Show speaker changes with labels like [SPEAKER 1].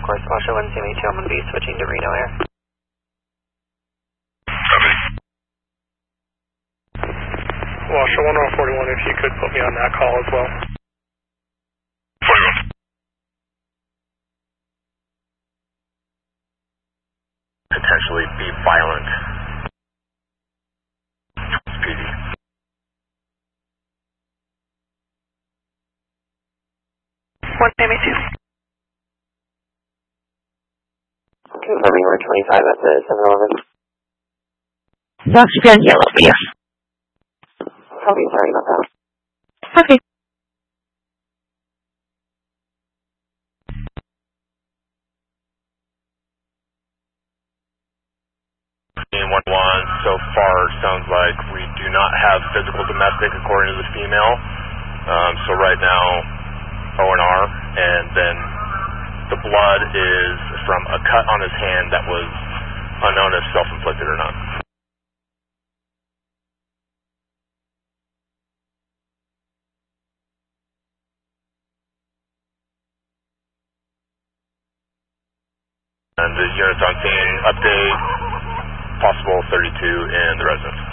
[SPEAKER 1] course, Washoe 1 CMA2, I'm going to be switching to Reno Air.
[SPEAKER 2] Washoe 1141, if you could put me on that call as well.
[SPEAKER 3] 41. Potentially be violent. PD.
[SPEAKER 1] One CMA2.
[SPEAKER 4] Confirming we're 25 at the 7-Eleven.
[SPEAKER 5] Dr. Gun Yellow, yes.
[SPEAKER 4] Copy, sorry about that.
[SPEAKER 5] Okay.
[SPEAKER 3] 11, so far sounds like we do not have physical domestic according to the female. So right now, ONR, and then the blood is from a cut on his hand that was unknown if self-inflicted or not. And the units on scene update, possible 32 in the residence.